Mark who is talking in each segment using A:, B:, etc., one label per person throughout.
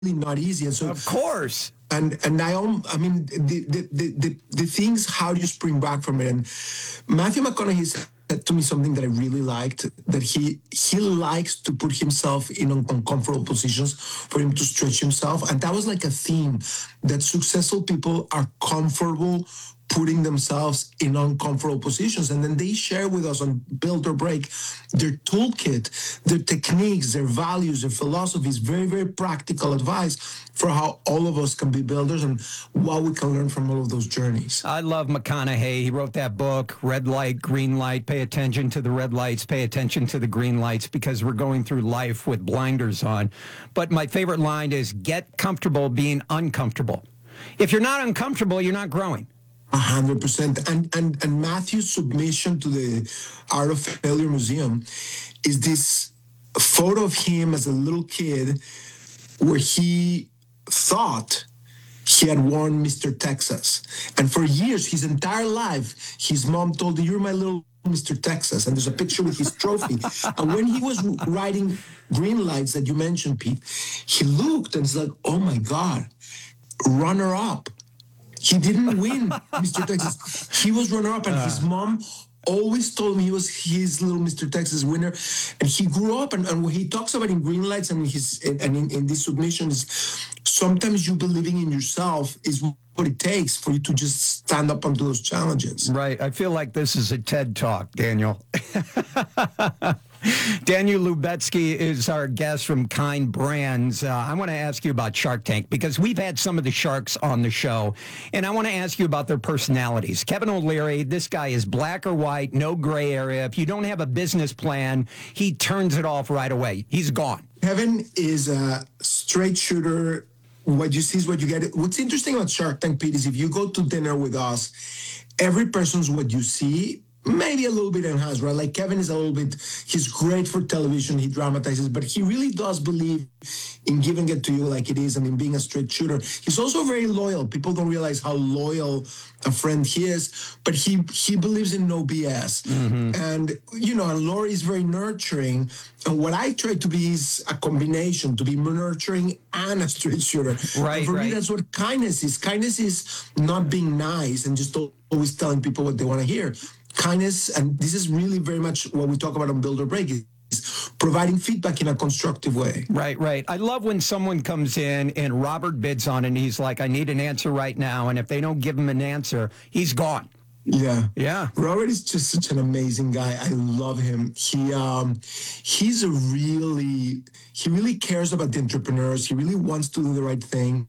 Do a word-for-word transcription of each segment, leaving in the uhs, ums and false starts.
A: not easy. And so,
B: Of course.
A: and and Naomi, I mean, the the, the the the things, how do you spring back from it? And Matthew McConaughey said to me something that I really liked, that he he likes to put himself in un- uncomfortable positions for him to stretch himself. And that was like a theme, that successful people are comfortable putting themselves in uncomfortable positions. And then they share with us on Build or Break their toolkit, their techniques, their values, their philosophies, very, very practical advice for how all of us can be builders and what we can learn from all of those journeys.
B: I love McConaughey. He wrote that book, Red Light, Green Light. Pay attention to the red lights, pay attention to the green lights, because we're going through life with blinders on. But my favorite line is, get comfortable being uncomfortable. If you're not uncomfortable, you're not growing.
A: A hundred percent. And and and Matthew's submission to the Art of Failure Museum is this photo of him as a little kid where he thought he had won Mister Texas. And for years, his entire life, his mom told him, "You're my little Mister Texas." And there's a picture with his trophy. And when he was writing Green Lights that you mentioned, Pete, he looked and it's like, oh my God, runner up. He didn't win Mister Texas. He was runner-up, and his mom always told me he was his little Mister Texas winner. And he grew up, and, and what he talks about in Green Lights and his and in, in this submission is, sometimes you believing in yourself is what it takes for you to just stand up onto those challenges.
B: Right. I feel like this is a TED Talk, Daniel. Daniel Lubetzky is our guest from Kind Brands. Uh, I want to ask you about Shark Tank, because we've had some of the sharks on the show, and I want to ask you about their personalities. Kevin O'Leary, this guy is black or white, no gray area. If you don't have a business plan, he turns it off right away. He's gone.
A: Kevin is a straight shooter. What you see is what you get. What's interesting about Shark Tank, Pete, is if you go to dinner with us, every person's what you see, maybe a little bit enhanced, right? Like Kevin is a little bit, he's great for television, he dramatizes, but he really does believe in giving it to you like it is and in being a straight shooter. He's also very loyal. People don't realize how loyal a friend he is, but he he believes in no B S. Mm-hmm. And, you know, and Lori is very nurturing. And what I try to be is a combination, to be nurturing and a straight shooter.
B: Right,
A: and for
B: right.
A: me, that's what kindness is. Kindness is not being nice and just always telling people what they want to hear. Kindness, and this is really very much what we talk about on Build or Break, is providing feedback in a constructive way.
B: Right, right. I love when someone comes in and Robert bids on it and he's like, I need an answer right now. And if they don't give him an answer, he's gone.
A: Yeah.
B: Yeah.
A: Robert is just such an amazing guy. I love him. He um he's a really he really cares about the entrepreneurs. He really wants to do the right thing.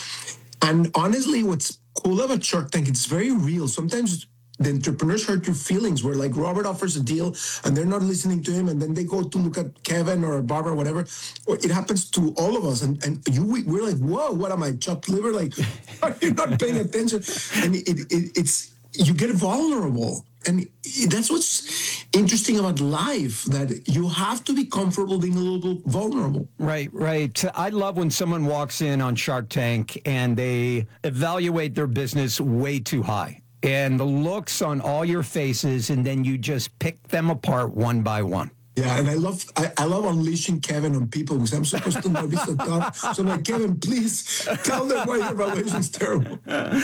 A: And honestly, what's cool about Shark Tank, it's very real. Sometimes the entrepreneurs hurt your feelings, where like Robert offers a deal and they're not listening to him, and then they go to look at Kevin or Barbara or whatever. Or it happens to all of us, and, and you we're like, whoa, what am I, chopped liver? Like, are you not paying attention? And it, it it's you get vulnerable. And that's what's interesting about life, that you have to be comfortable being a little vulnerable.
B: Right, right. I love when someone walks in on Shark Tank and they evaluate their business way too high. And the looks on all your faces, and then you just pick them apart one by one.
A: Yeah, and I love I, I love unleashing Kevin on people, because I'm supposed to not be so tough. So I'm like, Kevin, please tell them why your evaluation's terrible.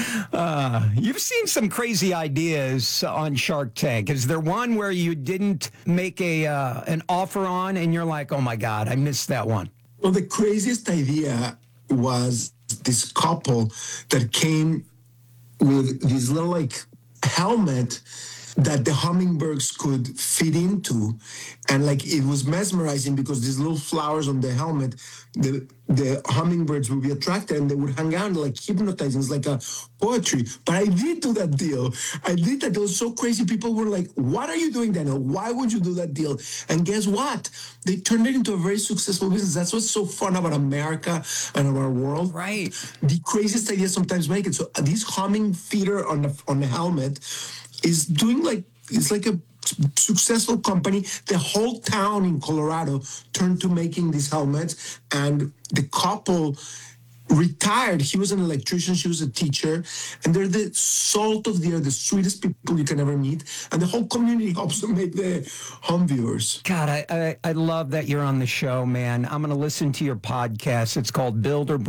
B: Uh, you've seen some crazy ideas on Shark Tank. Is there one where you didn't make a uh, an offer on, and you're like, oh my God, I missed that one?
A: Well, the craziest idea was this couple that came with this little like helmet that the hummingbirds could fit into, and like it was mesmerizing because these little flowers on the helmet, the the hummingbirds would be attracted and they would hang out like hypnotizing. It's like a poetry. But I did do that deal. I did that. It was so crazy. People were like, "What are you doing, Daniel? Why would you do that deal?" And guess what? They turned it into a very successful business. That's what's so fun about America and about our world.
B: Right.
A: The craziest ideas sometimes make it. So this humming feeder on the on the helmet is doing like, it's like a successful company. The whole town in Colorado turned to making these helmets, and the couple retired. He was an electrician, she was a teacher, and they're the salt of the earth, the sweetest people you can ever meet. And the whole community helps them make the home viewers.
B: God, I, I, I love that you're on the show, man. I'm going to listen to your podcast. It's called Build or